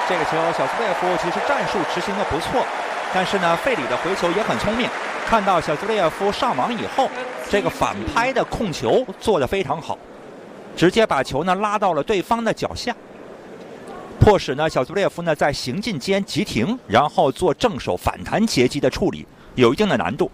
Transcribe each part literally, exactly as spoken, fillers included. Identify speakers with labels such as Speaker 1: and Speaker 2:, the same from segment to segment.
Speaker 1: 这个球小兹列夫其实战术执行的不错，但是呢，费里的回球也很聪明。看到小兹列夫上网以后，这个反拍的控球做得非常好，直接把球呢拉到了对方的脚下，迫使呢小兹列夫呢在行进间急停，然后做正手反弹截击的处理，有一定的难度。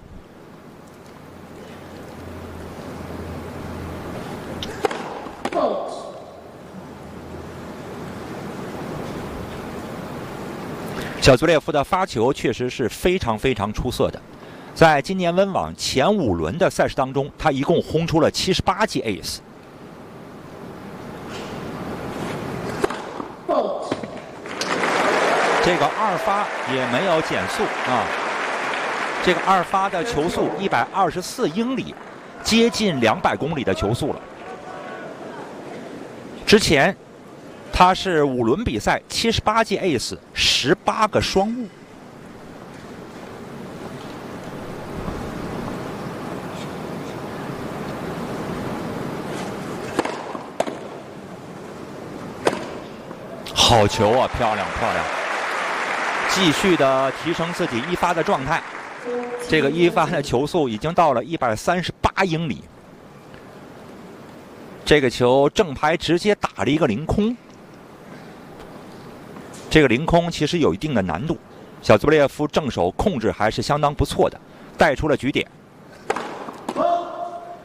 Speaker 1: 小兹列夫的发球确实是非常非常出色的，在今年温网前五轮的赛事当中，他一共轰出了七十八记 ace。这个二发也没有减速啊，这个二发的球速一百二十四英里，接近两百公里的球速了。之前他是五轮比赛七十八记 ace， 十八个双误。好球啊，漂亮漂亮！继续的提升自己一发的状态，这个一发的球速已经到了一百三十八英里。这个球正拍直接打了一个凌空，这个凌空其实有一定的难度，小兹列夫正手控制还是相当不错的，带出了局点。